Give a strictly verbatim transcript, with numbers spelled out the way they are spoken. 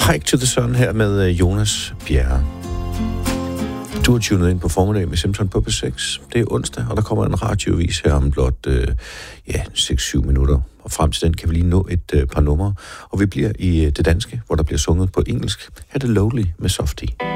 Hike to the Sun her med Jonas Bjerre. Du har tunet ind på formiddag med Simpson på P seks. Det er onsdag, og der kommer en radiovis her om blot øh, ja, seks syv minutter. Og frem til den kan vi lige nå et øh, par numre. Og vi bliver i øh, det danske, hvor der bliver sunget på engelsk. Her er det Lowly med Softie.